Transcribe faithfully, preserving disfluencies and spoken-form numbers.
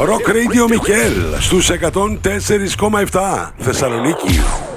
Rock Radio Μικέλ στους εκατόν τέσσερα κόμμα επτά Θεσσαλονίκη.